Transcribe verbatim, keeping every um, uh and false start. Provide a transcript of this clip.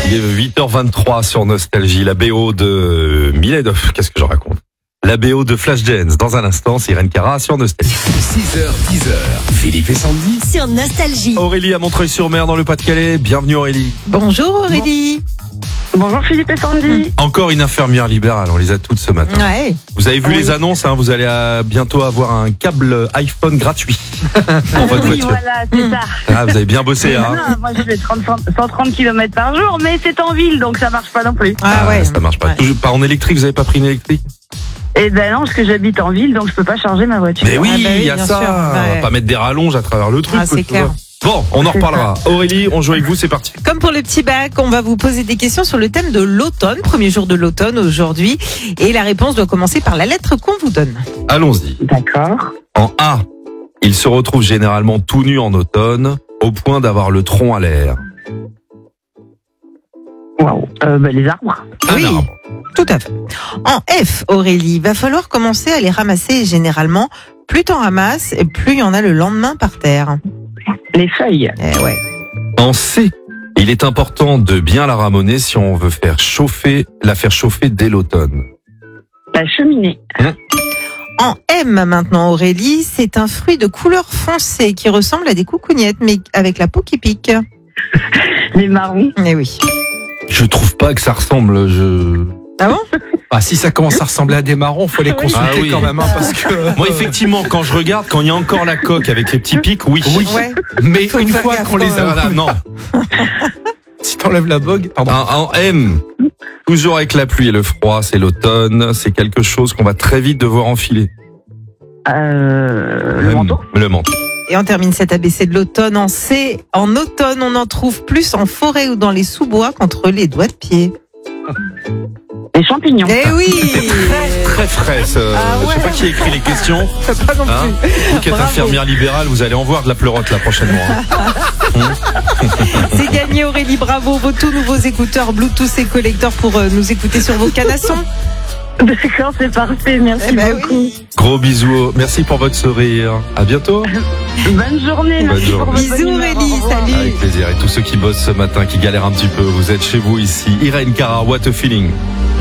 Il est huit heures vingt-trois sur Nostalgie, la B O de Millet. Qu'est-ce que je raconte? La B O de Flashdance. Dans un instant, c'est Irène Cara sur Nostalgie. six heures, dix heures, Philippe et Sandy. Sur Nostalgie. Aurélie à Montreuil-sur-Mer dans le Pas-de-Calais. Bienvenue Aurélie. Bonjour Aurélie. Bonjour Philippe et Sandy. Encore une infirmière libérale, on les a toutes ce matin. Ouais. Vous avez vu Oui. les annonces, hein, vous allez euh, bientôt avoir un câble iPhone gratuit pour votre Oui, voiture. voilà, c'est ça. Ah, vous avez bien bossé, hein. Non, moi, je fais trente, cent trente kilomètres par jour, mais c'est en ville, donc ça marche pas non plus. Ah ouais. Ça marche pas. Ouais. Toujours pas en électrique, vous avez pas pris une électrique? Eh ben non, parce que j'habite en ville, donc je peux pas charger ma voiture. Mais oui, Ah bah oui, il y a bien ça. sûr. On Ouais. va pas mettre des rallonges à travers le truc. Ah, c'est tu clair. vois. Bon, on en C'est reparlera. Aurélie, on joue avec vous, c'est parti. Comme pour le petit bac, on va vous poser des questions sur le thème de l'automne, premier jour de l'automne aujourd'hui. Et la réponse doit commencer par la lettre qu'on vous donne. Allons-y. D'accord. En A, il se retrouve généralement tout nu en automne, au point d'avoir le tronc à l'air. Waouh. Euh, ben, les arbres. Un Oui. arbre. Tout à fait. En F, Aurélie, va falloir commencer à les ramasser et généralement, plus t'en ramasses, plus il y en a le lendemain par terre. Les feuilles. Eh ouais. En C, il est important de bien la ramoner si on veut faire chauffer, la faire chauffer dès l'automne. La cheminée. En M maintenant, Aurélie, c'est un fruit de couleur foncée qui ressemble à des coucougnettes, mais avec la peau qui pique. Les marrons. Eh oui. Je trouve pas que ça ressemble, je... Ah bon? Ah, si ça commence à ressembler à des marrons, faut les consulter Ah oui. quand même, hein, parce que. Moi, effectivement, quand je regarde, quand il y a encore la coque avec les petits pics, oui. Oui. Ouais. Mais Faut une faire fois gaffe, qu'on les hein. a, Voilà, non. si t'enlèves la bogue, pardon. En, en M, toujours avec la pluie et le froid, c'est l'automne, c'est quelque chose qu'on va très vite devoir enfiler. Euh, le manteau. Le manteau. Et on termine cet A B C de l'automne en C. En automne, on en trouve plus en forêt ou dans les sous-bois qu'entre les doigts de pied. Les champignons. Eh oui! Très frais, ce... Ah je sais ouais. pas qui a écrit les questions. Pas non Hein plus. Vous qui êtes Bravo. infirmière libérale, vous allez en voir de la pleurote là prochainement. hein. C'est gagné Aurélie, bravo. Vos tout nouveaux écouteurs Bluetooth et collecteurs pour euh, nous écouter sur vos canassons. D'accord, c'est parfait. Merci Eh ben beaucoup. oui. Gros bisous, merci pour votre sourire. À bientôt. Bonne journée. Bonne Merci journée. pour votre Bisous bonne humeur. Aurélie, Au revoir. salut. Avec plaisir. Et tous ceux qui bossent ce matin, qui galèrent un petit peu, vous êtes chez vous ici. Irène Cara, what a feeling.